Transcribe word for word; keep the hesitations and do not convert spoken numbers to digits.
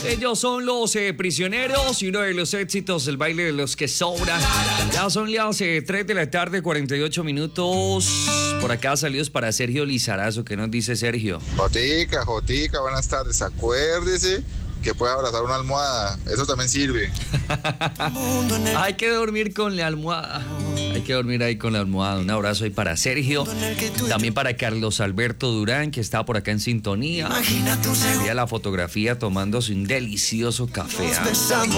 Ellos son los eh, Prisioneros y uno de los éxitos del baile de los que sobran. Ya son las eh, tres de la tarde, cuarenta y ocho minutos. Por acá saludos para Sergio Lizarazo. ¿Qué nos dice Sergio? Jotica, Jotica, buenas tardes. Acuérdese que puede abrazar una almohada. Eso también sirve. Hay que dormir con la almohada. Hay que dormir ahí con la almohada. Un abrazo ahí para Sergio. También para Carlos Alberto Durán, que está por acá en sintonía. Mira la fotografía tomándose un delicioso café. ¿eh?